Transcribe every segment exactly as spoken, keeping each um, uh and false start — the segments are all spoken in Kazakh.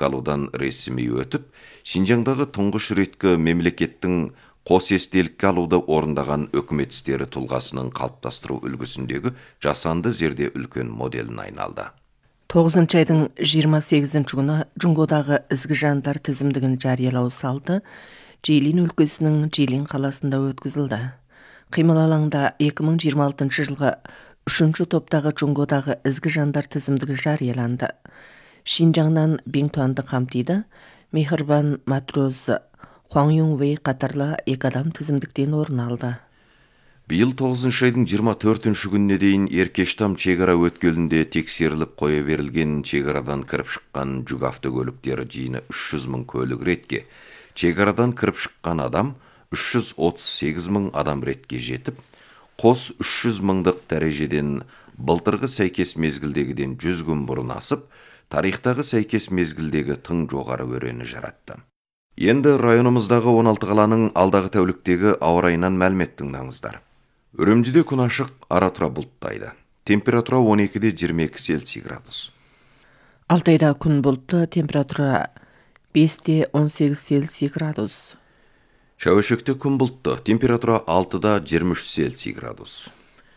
алуудан ресми өтіп, Шинжаңдағы тұңғыш реткі мемлекеттің қос естелікке алуды орындаған өкімет істері тұлғасының қалыптастыру үлгісіндегі жасанды зерде үлкен моделін айналды. тоғызыншы айдың жиырма сегізінші күні Джунгодағы ізгі жандар тізімдігін жариялау салты Жейлин өлкесінің Жейлин қаласында өткізілді. Қимыл алаңда екі мың жиырма алтыншы жылғы үшінші топтағы Джунгодағы ізгі жандар тізімдігі жарияланды. Шинжаңнан Биңтуанды қамтиды, Мехрибан Матроз, Хуаң Юңвей қатарлы екі адам тізімдіктен орын алды. Биыл тоғызыншы айдың жиырма төртінші күніне дейін Еркештам чегара өткелінде тексеріліп қоя берілген чегарадан кіріп шыққан жүк автокөліктері жиыны үш жүз мың көлік ретке, чегарадан кіріп шыққан адам үш жүз отыз сегіз мың адам ретке жетіп, қос үш жүз мыңдық дәрежеден былтырғы сәйкес мезгілдегіден жүз күн бұрын асып, тарихтағы сәйкес мезгілдегі тың жоғары өрені жаратты. Енді районымыздағы он алты қаланың алдағы тәуліктегі ауа райынан мәлімет тыңдаңыздар. Үрімжіде күн ашық, ара-тұра бұлттайды. Температура он екіде жиырма екі Цельсий градус. Алтайда күн бұлтты, температура бесте он сегіз Цельсий градус. Шәуешекте күн бұлтты, температура алтыда жиырма үш Цельсий градус.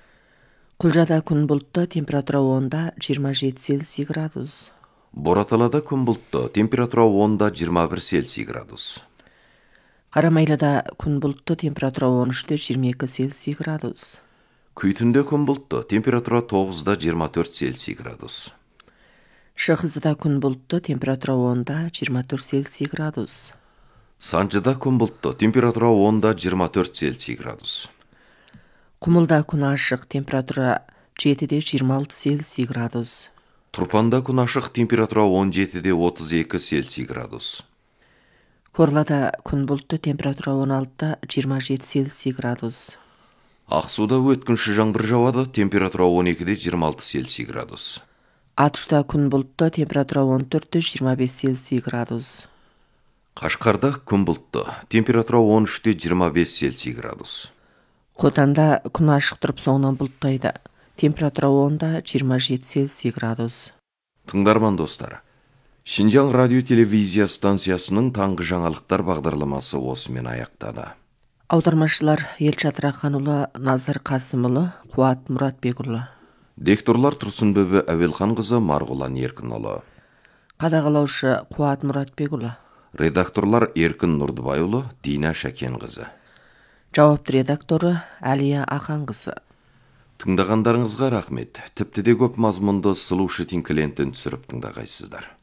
Құлжада күн бұлтты, температура онда жиырма жеті Цельсий градус. Бораталада күн бұлтты, температура онда жиырма бір Цельсий градус. Қарамайлада күн бұлтты, температура он үште жиырма екі Цельсий градус. Күйтінде күн бұлтты, температура тоғызда жиырма төрт Цельсий градус. Шығызда күн бұлтты, температура онда жиырма төрт Цельсий градус. Санжыда күн бұлтты, температура онда жиырма төрт Цельсий градус. Құмылда күн ашық, температура жетіде жиырма алты Цельсий градус. Тұрпанда күн ашық, температура он жетіде отыз екі Цельсий градус. Корлада күн бұлтты, температура он алтыда жиырма жеті Цельсий градус. Ақсуда өткінші жаңбыр жауады, температура он екіде жиырма алты Цельсий градус. Атышта күн бұлтты, температура он төртте жиырма бес Цельсий градус. Қашқарда күн бұлтты, температура он үште жиырма бес Цельсий градус. Хотанда күн ашық тұрып соңынан бұлттайды, температура онда жиырма жеті Цельсий градус. Тыңдарман достар, Шинжаң радио телевизия станциясының таңғы жаңалықтар бағдарламасы осымен аяқтады. Аудармашылар Елшат Раханұлы, Назар Қасымұлы, Қуат Мұратбекұлы. Дикторлар Тұрсынбөбі Әуелханқызы, Марғұлан Еркінұлы. Қадағалаушы Қуат Мұратбекұлы. Редакторлар Еркін Нұрдыбайұлы, Дина Шәкенқызы. Жауапты редакторы Әлия Ақанқызы. Тыңдағандарыңызға рахмет. Тіпті де көп мазмұнды сұлу шетін клиентін түсіріп тыңдағайсыздар.